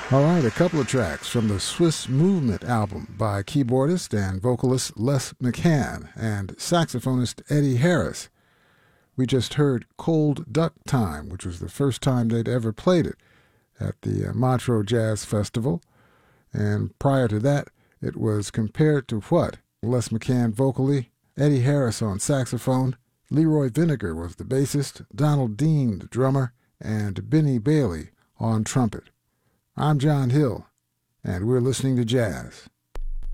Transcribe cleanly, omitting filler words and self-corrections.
All right, a couple of tracks from the Swiss Movement album by keyboardist and vocalist Les McCann and saxophonist Eddie Harris. We just heard Cold Duck Time, which was the first time they'd ever played it at the Montreux Jazz Festival. And prior to that, it was Compared to What? Les McCann vocally, Eddie Harris on saxophone, Leroy Vinegar was the bassist, Donald Dean the drummer, and Benny Bailey on trumpet. I'm John Hill, and we're listening to jazz.